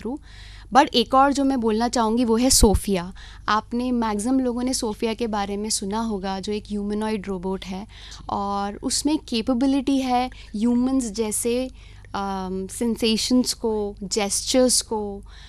Through. But एक और जो मैं बोलना चाहूँगी वो है सोफिया। आपने मैक्सिमम लोगों ने सोफिया के बारे में सुना होगा, जो एक ह्यूमनॉइड रोबोट है और उसमें कैपेबिलिटी है ह्यूमंस जैसे सेंसेशंस को, जेस्चर्स को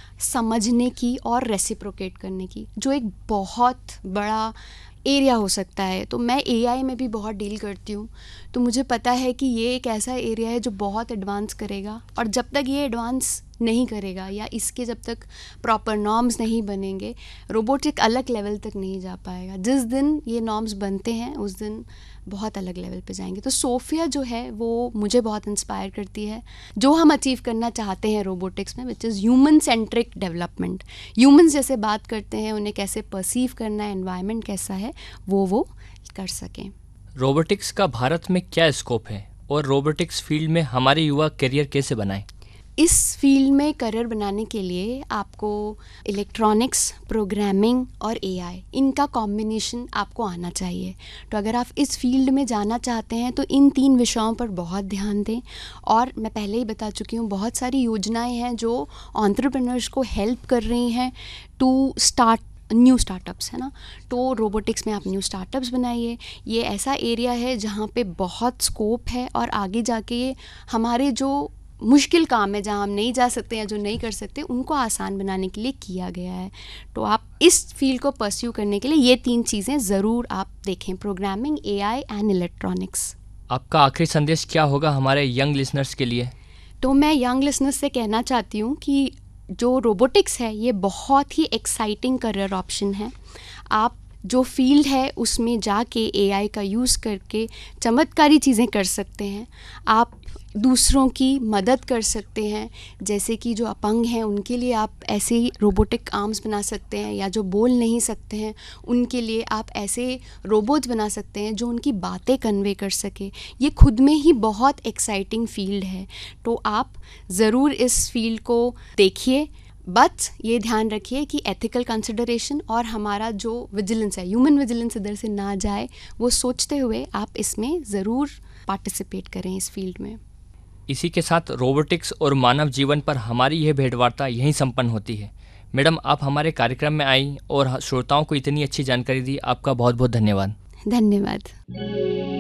समझने की और रेसिप्रोकेट करने की, जो एक बहुत बड़ा एरिया हो सकता है। तो मैं एआई में भी बहुत डील करती हूँ, तो मुझे पता है कि ये एक ऐसा एरिया है जो बहुत एडवांस करेगा, और जब तक ये एडवांस नहीं करेगा या इसके जब तक प्रॉपर नॉर्म्स नहीं बनेंगे, रोबोट एक अलग लेवल तक नहीं जा पाएगा। जिस दिन ये नॉर्म्स बनते हैं उस दिन बहुत अलग लेवल पे जाएंगे। तो सोफिया जो है वो मुझे बहुत इंस्पायर करती है, जो हम अचीव करना चाहते हैं रोबोटिक्स में, which is human centric development. Humans जैसे बात करते हैं, उन्हें कैसे परसीव करना है, एनवायरनमेंट कैसा है, वो कर सकें। रोबोटिक्स का भारत में क्या स्कोप है और रोबोटिक्स फील्ड में हमारे युवा करियर कैसे बनाएं? इस फील्ड में करियर बनाने के लिए आपको इलेक्ट्रॉनिक्स, प्रोग्रामिंग और एआई, इनका कॉम्बिनेशन आपको आना चाहिए। तो अगर आप इस फील्ड में जाना चाहते हैं तो इन 3 विषयों पर बहुत ध्यान दें। और मैं पहले ही बता चुकी हूँ, बहुत सारी योजनाएं हैं जो एंटरप्रेन्योर्स को हेल्प कर रही हैं टू स्टार्ट न्यू स्टार्टअप्स, है ना। तो रोबोटिक्स में आप न्यू स्टार्टअप्स बनाइए। ये ऐसा एरिया है जहाँ पे बहुत स्कोप है, और आगे जाके ये हमारे जो मुश्किल काम है, जहाँ हम नहीं जा सकते या जो नहीं कर सकते, उनको आसान बनाने के लिए किया गया है। तो आप इस फील्ड को परस्यू करने के लिए ये 3 चीज़ें ज़रूर आप देखें, प्रोग्रामिंग, एआई एंड इलेक्ट्रॉनिक्स। आपका आखिरी संदेश क्या होगा हमारे यंग लिसनर्स के लिए? तो मैं यंग लिसनर्स से कहना चाहती हूँ कि जो रोबोटिक्स है ये बहुत ही एक्साइटिंग करियर ऑप्शन है। आप जो फील्ड है उसमें जाके एआई का यूज़ करके चमत्कारी चीज़ें कर सकते हैं। आप दूसरों की मदद कर सकते हैं, जैसे कि जो अपंग हैं उनके लिए आप ऐसे ही रोबोटिक आर्म्स बना सकते हैं, या जो बोल नहीं सकते हैं उनके लिए आप ऐसे रोबोट्स बना सकते हैं जो उनकी बातें कन्वे कर सके। ये खुद में ही बहुत एक्साइटिंग फील्ड है। तो आप ज़रूर इस फील्ड को देखिए, बट ये ध्यान रखिए कि एथिकल कंसिडरेशन और हमारा जो विजिलेंस है, ह्यूमन विजिलेंस इधर से ना जाए, वो सोचते हुए आप इसमें ज़रूर पार्टिसिपेट करें इस फील्ड में। इसी के साथ रोबोटिक्स और मानव जीवन पर हमारी यह भेंटवार्ता यहीं संपन्न होती है। मैडम, आप हमारे कार्यक्रम में आई और श्रोताओं को इतनी अच्छी जानकारी दी, आपका बहुत बहुत धन्यवाद। धन्यवाद।